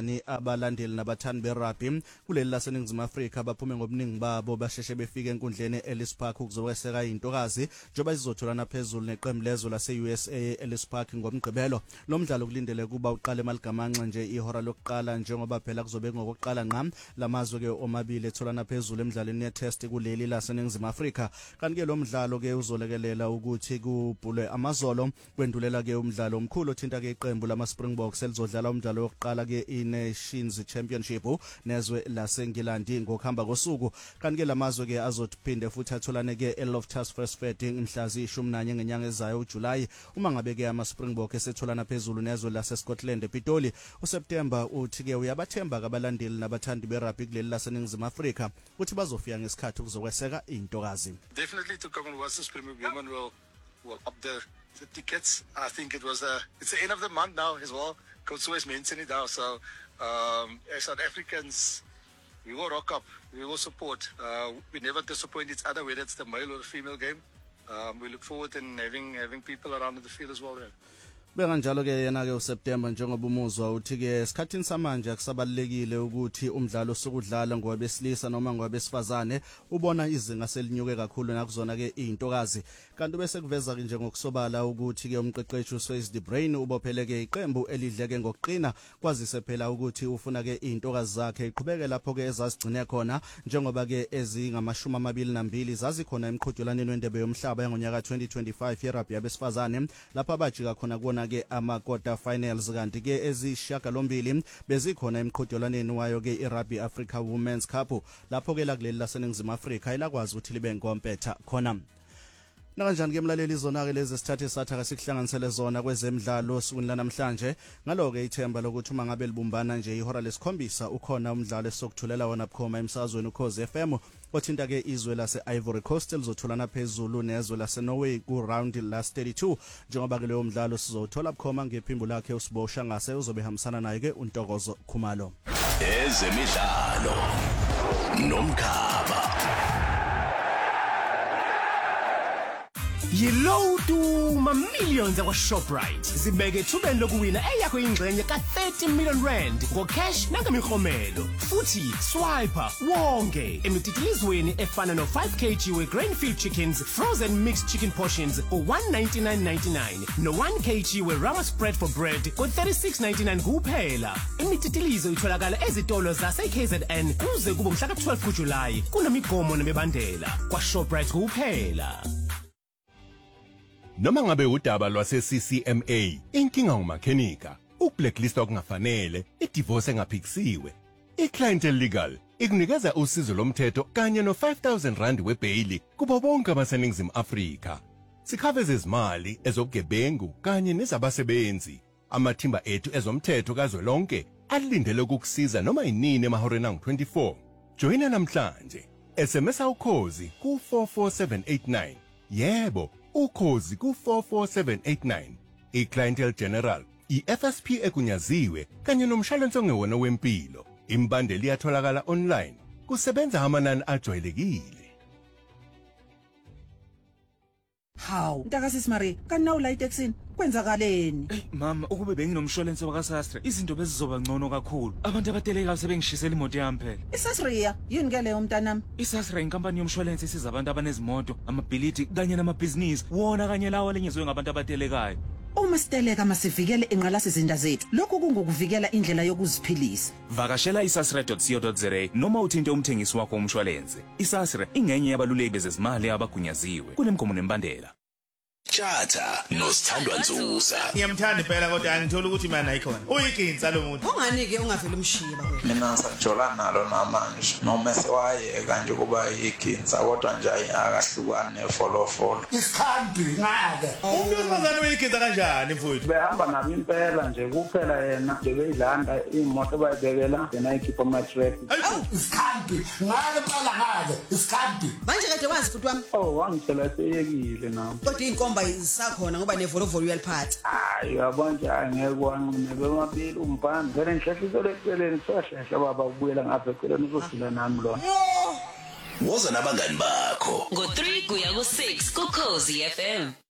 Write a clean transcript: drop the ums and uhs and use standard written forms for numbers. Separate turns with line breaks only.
kanjani abalandeli nabathandi berugby kuleli laseNingizimu Afrika baphume ngobuningi babo basheshe befike enkundleni Ellis Park ukuzokweseka intokazi njoba izotholana phezulu neqembu lezwe lase-USA Ellis Park ngomgqibelo. Lo mdlalo kulindele kuba uqale emaligamanxa nje ihora lokuqala njengoba phela kuzobe ngokuqala nqa lamazwe ke omabili etholana phezulu emidlalweni ye-test kuleli laseNingizimu Afrika. Kanti ke lo mdlalo ke uzolekelela ukuthi kubhulwe amazolo kwendulela ke umdlalo omkhulu othinta ke iqembu lama Springboks elizodlala umdlalo wokuqala ke i-Nations Championship nezwe laseNgilandi ngokuhamba kosuku. Kanti ke lamazwe ke azophinde futhi atholane ke eLoftus First Fetting mhla zi-11 ngenyanga ezayo uJuly uma ngabe ke ama Springbok esetholana phezulu nezwe laseScotland ePitoli. uSeptember uthi ke uyabathemba kabalandeli nabathandi berugby kuleli laseNingizimu Afrika ukuthi bazofika ngesikhathi ukuzokweseka intokazi.
Definitely to come and watch the Springbok women will up the tickets. I think it's the end of the month now as well. Coach always mentioned it now. So as South Africans, we will rock up. We will support. We never disappoint each other, whether it's the male or the female game. We look forward in having people around in the field as well. Yeah.
Benganjalo ke yena ke uSeptember njengoba umuzwa uthi ke esikhathini samanje akusabalekile ukuthi umdlalo sokudlala ngobesilisa noma ngobesifazane ubona izinga selinyuke kakhulu nakuzona ke intokazi. Kanti bese kuveza ke nje ngokusobala ukuthi ke umqeqeshi uSways the Brain ubophele ke iqembu elidleke ngokuqina kwazise phela ukuthi ufuna ke intokazi zakhe iqhubeke lapho ke ezazigcine khona njengoba ke ezingama22 zazikhona emqhudelaneni wendebe yomhlaba yangonyaka 2025 yerugby yabesifazane lapha abajika khona kuona ke ama quarter finals kanti ke ezishiyagalombili bezikhona emqhudelaneni wayo ke iRugby Africa Women's Cup lapho ke la kuleli laseNingizimu Afrika elakwazi ukuthi libe ngompetha khona. Nakanjani ke mlaleli izona ke lezi sithathe satha kasikuhlanganisele zona kwezemidlalo sukwini lanamhlanje ngalo ke ithemba lokuthi uma ngabe libumbana nje ihora lesikhombisa ukhona umdlalo esokuthulela wona bukhoma emsazweni uKhozi FM othinta ke izwe lase Ivory Coast lizotholana phezulu nezwe lase Norway ku round last 32 njengoba ke leyo mdlalo sizothola bukhoma ngephimbo lakhe usibosha ngase uzobe hambisana naye ke uNtokozo Khumalo.
Ezemidlalo nomkhaba
Yilotu ma-millions akwa-Shoprite zibeke ethubeni lokuwina eyakho ingxenye ka-30 million rand ngo-cash nangemihomelo futhi swiper wonke emititilizweni efana no-5 kg we-grain-fed chickens frozen mixed chicken portions for$199.99 no-1 kg we-rama spread for bread ko-$36.99 kuphela. Imititilizo itholakala ezitolo zase-KZN kuze kube mhla ka-12 kuJulayi kunemigomo nemibandela kwa-Shoprite kuphela.
Noma ngabe udaba lwase-CCMA, inkinga umakhenika, ukublacklist okungafanele, idivorce engaphikisiwe. I-Clientele Legal ikunikeza usizo lomthetho kanye no-5,000 rand webhayili kubo bonke abaseNingizimu Afrika. Sikhave zezimali, ezobugebengu kanye nezabasebenzi. Amathimba ethu ezomthetho kazwelonke alindele ukukusiza noma yinini emahoreni angu-24. Joyina namhlanje. SMS uKhozi ku44789. Yebo. Ukhozi ku44789 iClientele General iFSP egunyaziwe kanye nomshwalense ongewona wempilo imbandeli iyatholakala online kusebenza amanani ajwayelekile.
Haw ntakasisi Marie kana ula itaxini kwenzakaleni?
Mama ukube benginomshwalense wakaSastre izinto bezizoba ngcono kakhulu. Abantu abateleka sebengishisela imoto yami phela.
iSasria yini ke leyo mntanami?
iSastre inkampani yomshwalense isiza abantu abanezimoto, amabhilidi kanye namabhizinisi wona kanye lawo lenyezwe ngabantu abatelekayo.
Uma siteleka masivikele inqalasizinda zethu. Lokhu kungokuvikela indlela yokuziphilisa.
Vakashela isasre.co.za noma uthinte umthengisi wakho umshwalense. iSasre ingenye yabaluleki bezezimali abagunyaziwe kunemgomo nembandela.
Tjatha noSithandwa Nzusa.
Ngiyamthanda phela kodwa angithola ukuthi imali ayikhona. Uyiginsa lo muntu.
Ungani ke ungavela umshiye bakwethu?
Mina sajola nalo namanje noma sewaye kanje kuba iginsa kodwa nje akahlukane follow.
Isikhambi ngake. Umuntu wesifazane uyiginsa kanjani mfowethu?
Behamba nabo impela nje kuphela yena nje beyilanda imoto bayibekela yena ikhipha ama-track.
Isikhambi ngale phela ngale isikhambi.
Manje kade wazi futhi wami?
Oh wangitshela seyekile nawo.
Kodwa inkomba isakhona ngoba nevolovolo uyaliphatha.
Hayi yabonje angeke wanqine bemabili umbhani vele ngihlahliso leceleni soshesha baba kubuyela ngapha eceleni uzodlula nami lo.
Woza nabangani bakho
ngo3 kuya ku6 kuKhozi FM.